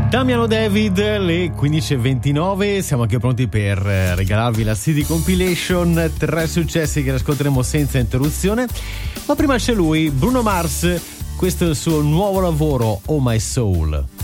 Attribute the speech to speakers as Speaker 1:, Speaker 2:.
Speaker 1: Damiano David, le 15:29, siamo anche pronti per regalarvi la CD Compilation, 3 successi che ascolteremo senza interruzione, ma prima c'è lui, Bruno Mars, questo è il suo nuovo lavoro, Oh My Soul.